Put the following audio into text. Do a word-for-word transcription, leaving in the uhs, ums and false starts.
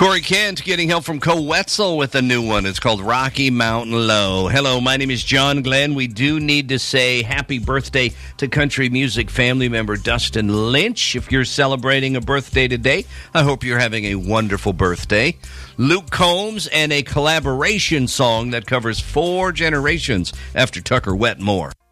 Corey Kent getting help from Co Wetzel with a new one. It's called Rocky Mountain Low. Hello, my name is John Glenn. We do need to say happy birthday to country music family member Dustin Lynch. If you're celebrating a birthday today, I hope you're having a wonderful birthday. Luke Combs and a collaboration song that covers four generations after Tucker Wetmore.